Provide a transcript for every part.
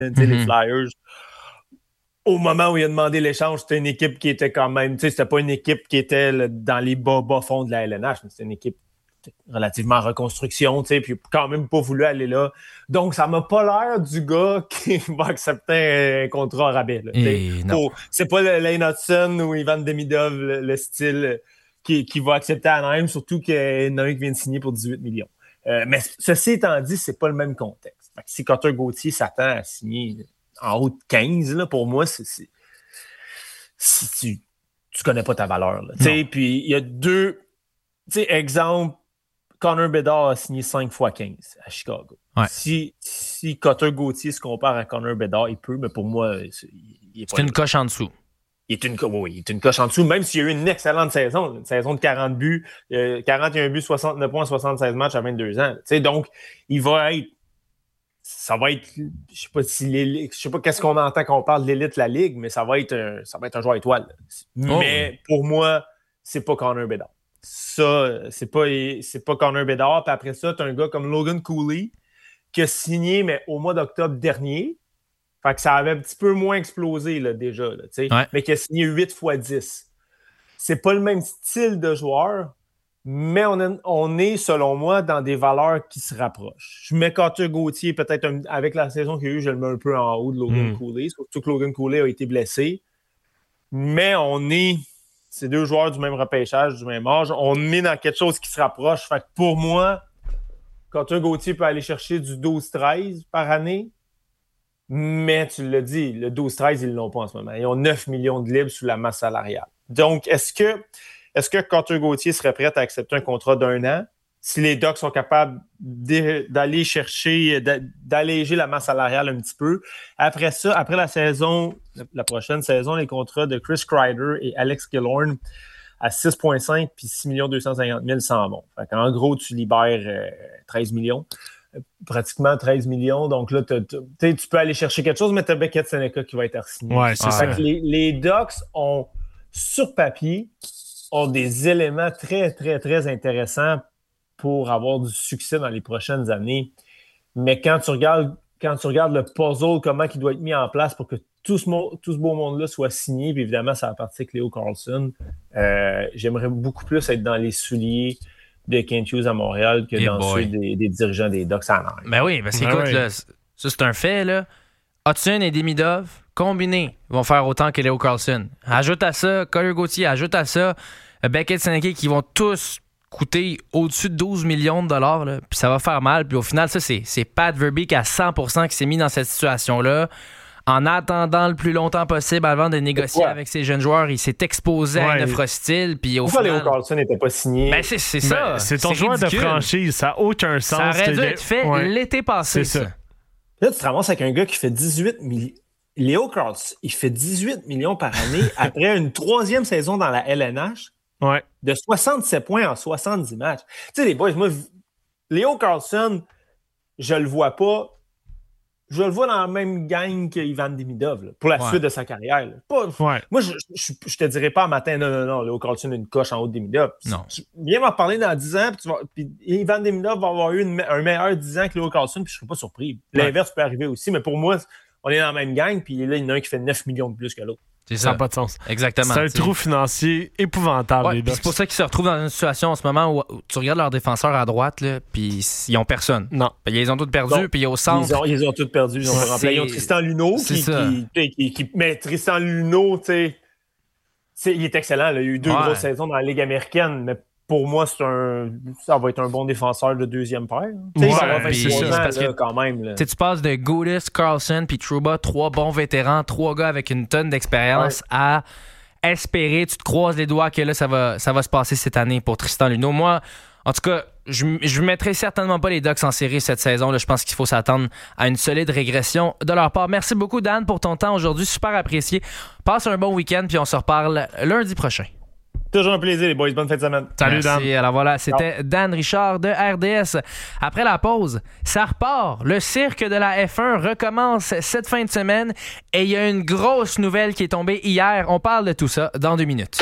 les Flyers. Au moment où il a demandé l'échange, c'était une équipe qui était quand même... C'était pas une équipe qui était dans les bas fonds de la LNH, mais c'était une équipe relativement en reconstruction, puis quand même pas voulu aller là. Donc, ça m'a pas l'air du gars qui va accepter un contrat à rabais. C'est pas Lane Hudson ou Ivan Demidov, le style qui va accepter à Anaheim, surtout qu'il y en a un qui vient de signer pour 18 millions. Mais ceci étant dit, c'est pas le même contexte. Fait que si Cutter Gauthier s'attend à signer en haut de 15, là, pour moi, si tu connais pas ta valeur. Puis il y a deux... exemple, Connor Bedard a signé 5 fois 15 à Chicago. Ouais. Si Cutter Gauthier se compare à Connor Bedard, il peut, mais pour moi, il est pas... C'est une coche en dessous. Il est une coche en dessous, même s'il y a eu une excellente saison. Une saison de 40 buts, 41 buts, 69 points, 76 matchs à 22 ans. Donc, il va être... Ça va être... Je sais pas qu'est-ce qu'on entend quand on parle de l'élite de la Ligue, mais ça va être un joueur étoile. Mais pour moi, c'est pas Connor Bedard. Ça, c'est pas Connor Bedard. Puis après ça, tu as un gars comme Logan Cooley qui a signé, mais au mois d'octobre dernier. Fait que ça avait un petit peu moins explosé là, déjà, là, mais qui a signé 8 fois 10. C'est pas le même style de joueur, mais on est, selon moi, dans des valeurs qui se rapprochent. Je mets Cutter Gauthier, peut-être avec la saison qu'il y a eu, je le mets un peu en haut de Logan Cooley, surtout que Logan Cooley a été blessé. Mais c'est deux joueurs du même repêchage, du même âge. On est dans quelque chose qui se rapproche. Fait que pour moi, Cutter Gauthier peut aller chercher du 12-13 par année. Mais tu l'as dit, le 12-13, ils ne l'ont pas en ce moment. Ils ont 9 millions de libres sous la masse salariale. Donc, est-ce que Cutter Gauthier serait prêt à accepter un contrat d'1 an si les Ducks sont capables d'aller chercher, d'alléger la masse salariale un petit peu? Après ça, après la prochaine saison, les contrats de Chris Kreider et Alex Killorn à 6,5 puis 6 250 000 s'en vont. En gros, tu libères 13 millions. Pratiquement 13 millions. Donc là, tu peux aller chercher quelque chose, mais tu as Beckett Seneca qui va être signé. Ouais, c'est ça. Les Ducks ont, sur papier, ont des éléments très, très, très intéressants pour avoir du succès dans les prochaines années. Mais quand tu regardes le puzzle, comment il doit être mis en place pour que tout ce beau monde-là soit signé, puis évidemment, ça va partir avec Leo Carlsson, j'aimerais beaucoup plus être dans les souliers de Kent Hughes à Montréal que dans ceux des dirigeants des Ducks à Anaheim. Ben oui, parce qu'écoute, là, ça c'est un fait, là. Hudson et Demidov, combinés, vont faire autant que Leo Carlsson. Ajoute à ça, Cutter Gauthier, ajoute à ça, Beckett Seneca, qui vont tous coûter au-dessus de 12 millions de dollars, là, puis ça va faire mal. Puis au final, ça, c'est Pat Verbeek à 100% qui s'est mis dans cette situation-là. En attendant le plus longtemps possible avant de négocier avec ces jeunes joueurs, il s'est exposé à une offre hostile. Puis au Pourquoi final, Leo Carlsson n'était pas signé? Ben c'est ça. C'est ton joueur de franchise. Ça n'a aucun sens. Ça aurait dû être fait l'été passé. C'est ça. Là, tu te ramasses avec un gars qui fait 18 millions. Leo Carlsson, il fait 18 millions par année après une 3e saison dans la LNH de 67 points en 70 matchs. Tu sais, les boys, moi, Leo Carlsson, je le vois pas. Je le vois dans la même gang qu'Ivan Demidov pour la suite de sa carrière. Moi, je te dirais pas un matin, non, Leo Carlsson a une coche en haut de Demidov. Non. Viens m'en parler dans 10 ans, puis Ivan Demidov va avoir eu un meilleur 10 ans que Leo Carlsson, puis je serais pas surpris. L'inverse peut arriver aussi, mais pour moi, on est dans la même gang, puis là, il y en a un qui fait 9 millions de plus que l'autre. Ça n'a pas de sens. Exactement. C'est un trou financier épouvantable, les Ducks. C'est pour ça qu'ils se retrouvent dans une situation en ce moment où tu regardes leurs défenseurs à droite, puis ils n'ont personne. Non. Ils les ont tous perdus, puis au centre... Ils ont tous perdu. Ils ont Tristan Luneau. Mais Tristan Luneau, tu sais, il est excellent. Là. Il y a eu 2 grosses saisons dans la Ligue américaine, mais pour moi, ça va être un bon défenseur de 2e paire. Il va avoir 23 ans parce que, quand même. Là. Tu passes de Goudas, Carlsson puis Trouba, 3 bons vétérans, 3 gars avec une tonne d'expérience à espérer. Tu te croises les doigts que là, ça va se passer cette année pour Tristan Luneau. Moi, en tout cas, je ne mettrai certainement pas les Ducks en série cette saison. Là, je pense qu'il faut s'attendre à une solide régression de leur part. Merci beaucoup, Dan, pour ton temps aujourd'hui. Super apprécié. Passe un bon week-end, puis on se reparle lundi prochain. Toujours un plaisir, les boys. Bonne fin de semaine. Salut, Dan. Alors voilà, c'était Dan Richard de RDS. Après la pause, ça repart. Le cirque de la F1 recommence cette fin de semaine et il y a une grosse nouvelle qui est tombée hier. On parle de tout ça dans 2 minutes.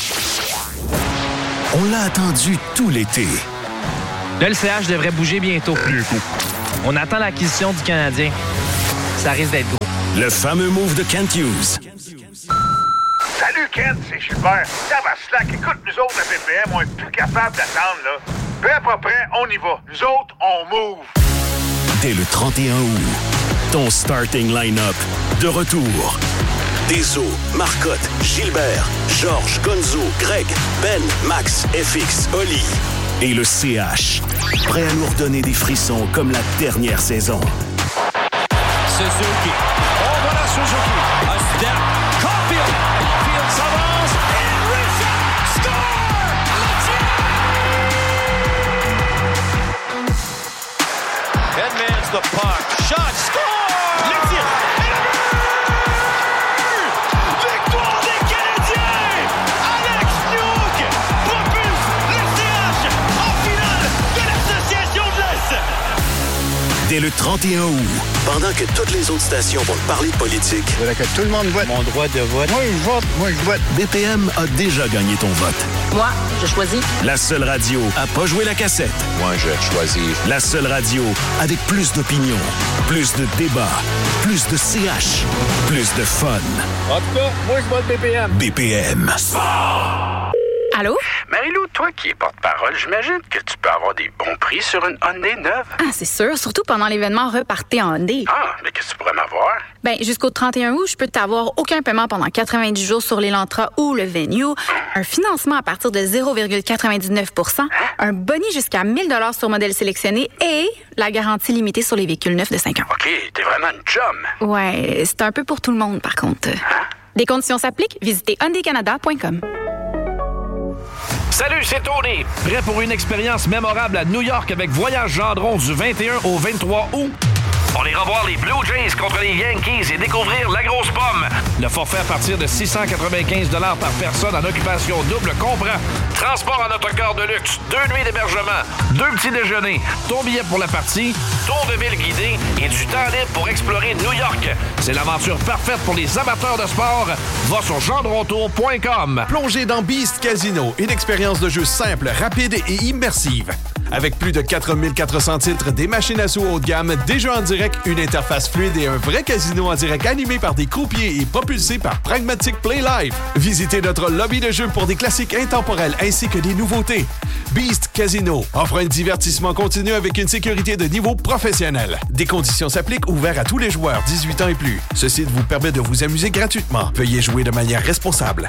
On l'a attendu tout l'été. Le LCH devrait bouger bientôt. On attend l'acquisition du Canadien. ça risque d'être gros. Le fameux move de Kent Hughes. Salut Kent, c'est Gilbert. Tabarnak, écoute, nous autres à BPM, on est plus capable d'attendre, là. Peu à peu près, on y va. Nous autres, on move. Dès le 31 août, ton starting line-up de retour. Deso, Marcotte, Gilbert, Georges, Gonzo, Greg, Ben, Max, FX, Oli. Et le CH, prêt à nous redonner des frissons comme la dernière saison. Suzuki. Oh, voilà Suzuki. A step. Caulfield. Caulfield s'avance. And Richard score! Edmonds the puck. Shot. Score! Le tir. Et le but! Victoire des Canadiens! Alex Newhook propulse le CH en finale de l'Association de l'Est! Dès le 31 août, pendant que toutes les autres stations vont parler de politique, Je voudrais que tout le monde vote. Mon droit de vote. Moi, je vote. BPM a déjà gagné ton vote. Moi, je choisis. La seule radio à pas jouer la cassette. Moi, je choisis. La seule radio avec plus d'opinion, plus de débats, plus de CH, plus de fun. En tout cas, moi je vote BPM. BPM. Allô? Marie-Lou, toi qui es porte-parole, j'imagine que tu peux avoir des bons prix sur une Hyundai neuve. Ah, c'est sûr, surtout pendant l'événement Repartez en Hyundai. Ah, mais qu'est-ce que tu pourrais m'avoir? Ben, jusqu'au 31 août, je peux t'avoir aucun paiement pendant 90 jours sur l'Elantra ou le Venue, un financement à partir de 0,99 %, un boni jusqu'à 1 000 $ sur modèle sélectionné et la garantie limitée sur les véhicules neufs de 5 ans. OK, t'es vraiment une chum. Ouais, c'est un peu pour tout le monde, par contre. Des conditions s'appliquent, visitez hyundaicanada.com. Salut, c'est Tony. Prêt pour une expérience mémorable à New York avec Voyage Gendron du 21 au 23 août? On ira voir les Blue Jays contre les Yankees et découvrir la grosse pomme. Le forfait à partir de 695 $ par personne en occupation double comprend transport en autocar de luxe, 2 nuits d'hébergement, 2 petits déjeuners, ton billet pour la partie, tour de ville guidé et du temps libre pour explorer New York. C'est l'aventure parfaite pour les amateurs de sport. Va sur gendrontour.com. Plongez dans Beast Casino, une expérience de jeu simple, rapide et immersive. Avec plus de 4400 titres, des machines à sous haut de gamme, des jeux en direct, une interface fluide et un vrai casino en direct animé par des croupiers et propulsé par Pragmatic Play Live. Visitez notre lobby de jeux pour des classiques intemporels ainsi que des nouveautés. Beast Casino offre un divertissement continu avec une sécurité de niveau professionnel. Des conditions s'appliquent, ouvert à tous les joueurs 18 ans et plus. Ce site vous permet de vous amuser gratuitement. Veuillez jouer de manière responsable.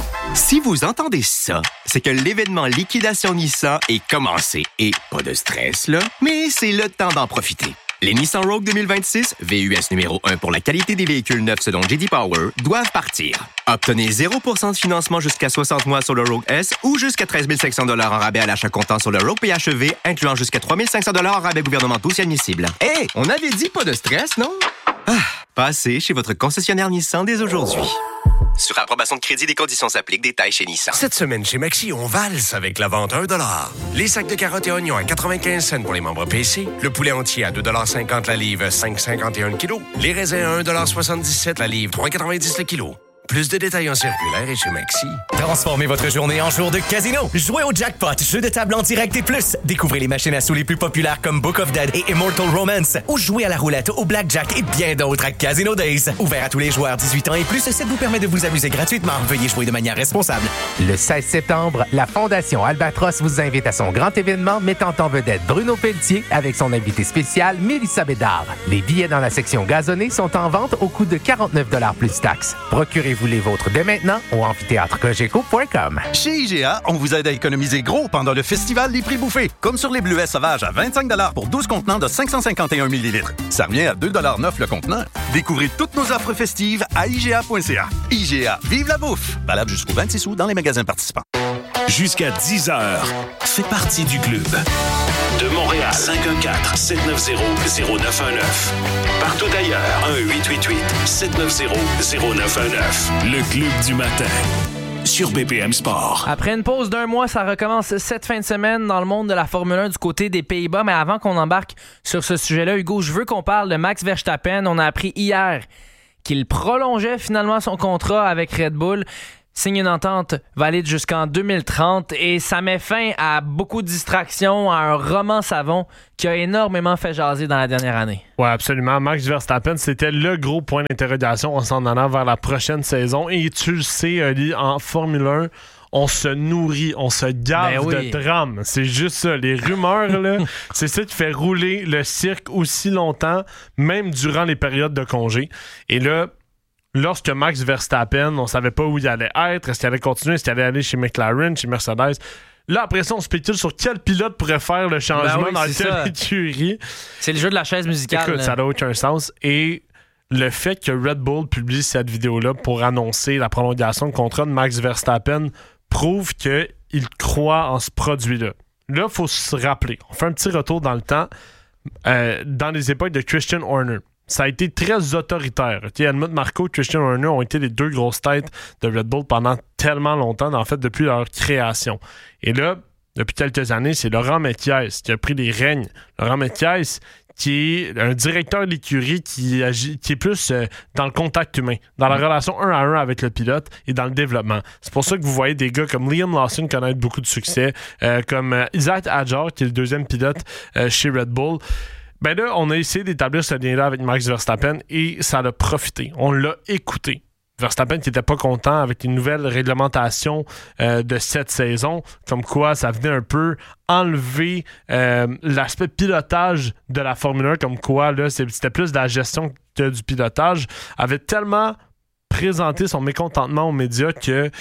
Si vous entendez ça, c'est que l'événement Liquidation Nissan est commencé. Et pas de stress, là, mais c'est le temps d'en profiter. Les Nissan Rogue 2026, VUS numéro 1 pour la qualité des véhicules neufs selon J.D. Power, doivent partir. Obtenez 0% de financement jusqu'à 60 mois sur le Rogue S ou jusqu'à 13 500 $ en rabais à l'achat comptant sur le Rogue PHEV, incluant jusqu'à 3 500 $ en rabais gouvernementaux si admissible. Hey, on avait dit pas de stress, non? Passez chez votre concessionnaire Nissan dès aujourd'hui. Sur approbation de crédit, des conditions s'appliquent. Détails chez Nissan. Cette semaine, chez Maxi, on valse avec la vente à 1 $. Les sacs de carottes et oignons à 95 cents pour les membres PC. Le poulet entier à 2,50 $ la livre, 5,51 le kilo. Les raisins à 1,77 $ la livre, 3,90 le kilo. Plus de détails en circulaire et chez Maxi. Transformez votre journée en jour de casino. Jouez au jackpot, jeu de table en direct et plus. Découvrez les machines à sous les plus populaires comme Book of Dead et Immortal Romance. Ou jouez à la roulette, au blackjack et bien d'autres à Casino Days. Ouvert à tous les joueurs 18 ans et plus, ce site vous permet de vous amuser gratuitement. Veuillez jouer de manière responsable. Le 16 septembre, la Fondation Albatros vous invite à son grand événement mettant en vedette Bruno Pelletier avec son invité spécial Mélissa Bédard. Les billets dans la section gazonnée sont en vente au coût de 49 $ plus taxes. Procurez-vous les vôtres dès maintenant au amphithéâtrecogeco.com. Chez IGA, on vous aide à économiser gros pendant le festival des prix bouffés, comme sur les bleuets sauvages à 25 $ pour 12 contenants de 551 ml. Ça revient à 2,9 $ le contenant. Découvrez toutes nos offres festives à IGA.ca. IGA, vive la bouffe! Valable jusqu'au 26 août dans les magasins participants. Jusqu'à 10h, fais partie du club. De Montréal, 514-790-0919. Partout ailleurs, 1-888-790-0919. Le club du matin, sur BPM Sport. Après une pause d'1 mois, ça recommence cette fin de semaine dans le monde de la Formule 1 du côté des Pays-Bas. Mais avant qu'on embarque sur ce sujet-là, Hugo, je veux qu'on parle de Max Verstappen. On a appris hier qu'il prolongeait finalement son contrat avec Red Bull. signe une entente valide jusqu'en 2030 et ça met fin à beaucoup de distractions, à un roman savon qui a énormément fait jaser dans la dernière année. Oui, absolument. Max Verstappen, c'était le gros point d'interrogation en s'en allant vers la prochaine saison. Et tu le sais, Ali, en Formule 1, on se nourrit, on se gave de drames. C'est juste ça. Les rumeurs, là, c'est ça qui fait rouler le cirque aussi longtemps, même durant les périodes de congé. Et là, lorsque Max Verstappen, on savait pas où il allait être, est-ce qu'il allait continuer, est-ce qu'il allait aller chez McLaren, chez Mercedes. Là, après ça, on spécule sur quel pilote pourrait faire le changement dans quelle écurie. C'est le jeu de la chaise musicale. Écoute, ça n'a aucun sens. Et le fait que Red Bull publie cette vidéo-là pour annoncer la prolongation de contrat de Max Verstappen prouve qu'il croit en ce produit-là. Là, il faut se rappeler. On fait un petit retour dans le temps. Dans les époques de Christian Horner, ça a été très autoritaire. Helmut Marko et Christian Horner ont été les deux grosses têtes de Red Bull pendant tellement longtemps, en fait, depuis leur création. Et là, depuis quelques années, c'est Laurent Methies qui a pris les rênes. Laurent Methies, qui est un directeur d'écurie qui est plus dans le contact humain, dans la relation 1 à 1 avec le pilote et dans le développement. C'est pour ça que vous voyez des gars comme Liam Lawson connaître beaucoup de succès, comme Isaac Hadjar, qui est le deuxième pilote chez Red Bull. Ben là, on a essayé d'établir ce lien-là avec Max Verstappen et ça a profité. On l'a écouté. Verstappen qui n'était pas content avec les nouvelles réglementations de cette saison, comme quoi ça venait un peu enlever l'aspect pilotage de la Formule 1, comme quoi là, c'était plus de la gestion que du pilotage, avait tellement présenté son mécontentement aux médias que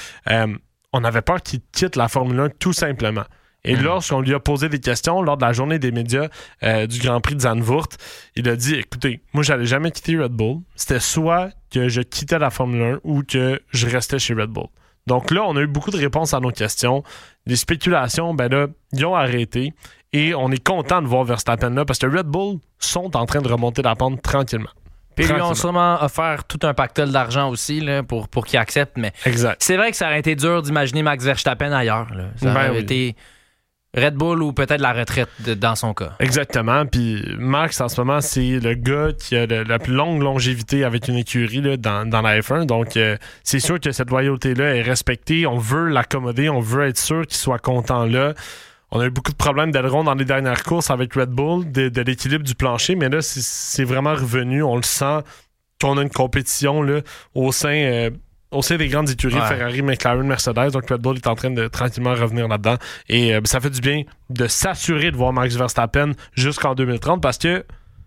on avait peur qu'il quitte la Formule 1 tout simplement. Et lorsqu'on lui a posé des questions lors de la journée des médias du Grand Prix de Zandvoort, il a dit, écoutez, moi, j'allais jamais quitter Red Bull. C'était soit que je quittais la Formule 1 ou que je restais chez Red Bull. Donc là, on a eu beaucoup de réponses à nos questions. Les spéculations, ben là, ils ont arrêté. Et on est content de voir Verstappen là parce que Red Bull sont en train de remonter la pente tranquillement. Puis ils lui ont sûrement offert tout un pactole d'argent aussi là, pour qu'il accepte. Mais exact. C'est vrai que ça aurait été dur d'imaginer Max Verstappen ailleurs. Là. Ça aurait été Red Bull ou peut-être la retraite dans son cas. Exactement. Puis Max, en ce moment, c'est le gars qui a la plus longue longévité avec une écurie là, dans la F1. Donc, c'est sûr que cette loyauté-là est respectée. On veut l'accommoder. On veut être sûr qu'il soit content là. On a eu beaucoup de problèmes d'aileron dans les dernières courses avec Red Bull, de l'équilibre du plancher. Mais là, c'est vraiment revenu. On le sent qu'on a une compétition là, au sein des grandes écuries, Ferrari, McLaren, Mercedes. Donc Red Bull est en train de tranquillement revenir là-dedans. Et ça fait du bien de s'assurer de voir Max Verstappen jusqu'en 2030 parce que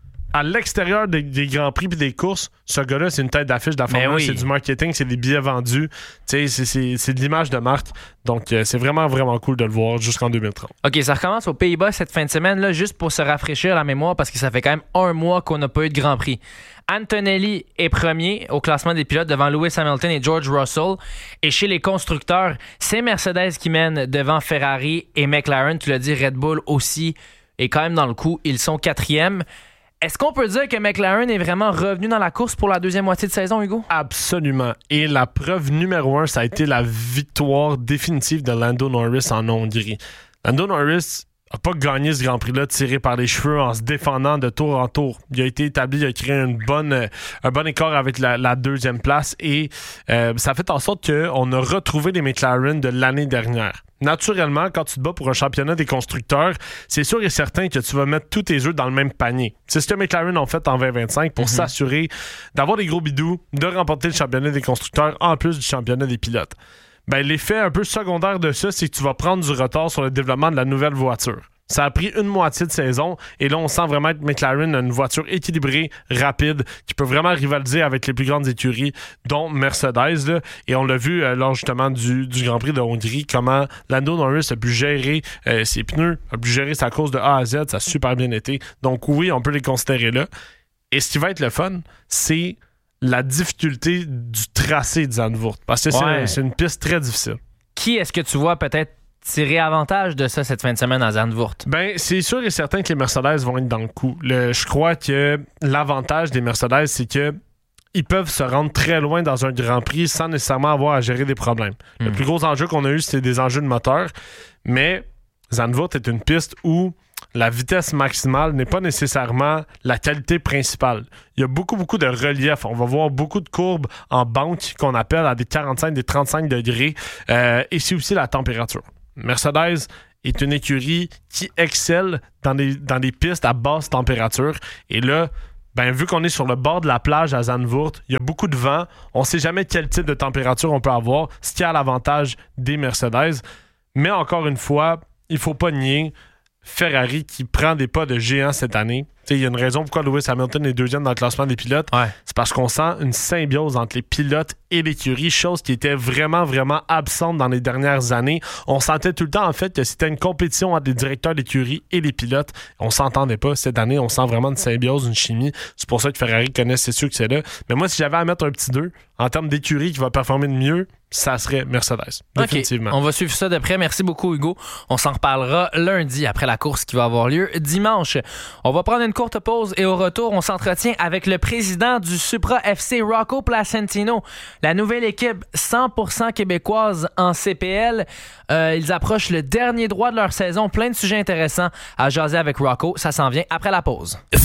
à l'extérieur des Grands Prix et des courses, ce gars-là, c'est une tête d'affiche de la Formule 1, c'est du marketing, c'est des billets vendus, c'est de l'image de marque. Donc, c'est vraiment, vraiment cool de le voir jusqu'en 2030. OK, ça recommence aux Pays-Bas cette fin de semaine, là, juste pour se rafraîchir la mémoire, parce que ça fait quand même un mois qu'on n'a pas eu de Grand Prix. Antonelli est premier au classement des pilotes devant Lewis Hamilton et George Russell. Et chez les constructeurs, c'est Mercedes qui mène devant Ferrari et McLaren. Tu l'as dit, Red Bull aussi est quand même dans le coup. Ils sont quatrièmes. Est-ce qu'on peut dire que McLaren est vraiment revenu dans la course pour la deuxième moitié de saison, Hugo? Absolument. Et la preuve numéro 1, ça a été la victoire définitive de Lando Norris en Hongrie. Lando Norris n'a pas gagné ce Grand Prix-là tiré par les cheveux en se défendant de tour en tour. Il a été établi, il a créé un bon écart avec la deuxième place et ça fait en sorte qu'on a retrouvé les McLaren de l'année dernière. Naturellement, quand tu te bats pour un championnat des constructeurs, c'est sûr et certain que tu vas mettre tous tes œufs dans le même panier. C'est ce que McLaren ont fait en 2025 pour s'assurer d'avoir des gros bidous, de remporter le championnat des constructeurs en plus du championnat des pilotes. Ben, l'effet un peu secondaire de ça, c'est que tu vas prendre du retard sur le développement de la nouvelle voiture. Ça a pris une moitié de saison et là, on sent vraiment que McLaren a une voiture équilibrée, rapide, qui peut vraiment rivaliser avec les plus grandes écuries, dont Mercedes. Là. Et on l'a vu lors justement du Grand Prix de Hongrie, comment Lando Norris a pu gérer ses pneus, a pu gérer sa course de A à Z. Ça a super bien été. Donc oui, on peut les considérer là. Et ce qui va être le fun, c'est la difficulté du tracé de Zandvoort. Parce que c'est une piste très difficile. Qui est-ce que tu vois peut-être tirer avantage de ça cette fin de semaine à Zandvoort? Ben, c'est sûr et certain que les Mercedes vont être dans le coup. Je crois que l'avantage des Mercedes, c'est que ils peuvent se rendre très loin dans un Grand Prix sans nécessairement avoir à gérer des problèmes. Le plus gros enjeu qu'on a eu, c'est des enjeux de moteur. Mais Zandvoort est une piste où la vitesse maximale n'est pas nécessairement la qualité principale. Il y a beaucoup de relief. On va voir beaucoup de courbes en banque qu'on appelle à des 45, des 35 degrés. Et c'est aussi la température. Mercedes est une écurie qui excelle dans des pistes à basse température. Et là, vu qu'on est sur le bord de la plage à Zandvoort, il y a beaucoup de vent. On ne sait jamais quel type de température on peut avoir, ce qui a l'avantage des Mercedes. Mais encore une fois, il ne faut pas nier Ferrari qui prend des pas de géant cette année. Il y a une raison pourquoi Lewis Hamilton est deuxième dans le classement des pilotes. Ouais. C'est parce qu'on sent une symbiose entre les pilotes et l'écurie, chose qui était vraiment, vraiment absente dans les dernières années. On sentait tout le temps, en fait, que c'était une compétition entre les directeurs d'écurie et les pilotes. On s'entendait pas. Cette année, on sent vraiment une symbiose, une chimie. C'est pour ça que Ferrari connaît ces succès-là. Mais moi, si j'avais à mettre un petit 2, en termes d'écurie qui va performer de mieux, ça serait Mercedes. Définitivement. Okay. On va suivre ça de près. Merci beaucoup, Hugo. On s'en reparlera lundi après la course qui va avoir lieu dimanche. On va prendre une courte pause et au retour, on s'entretient avec le président du Supra FC, Rocco Placentino. La nouvelle équipe 100% québécoise en CPL. Ils approchent le dernier droit de leur saison. Plein de sujets intéressants à jaser avec Rocco. Ça s'en vient après la pause.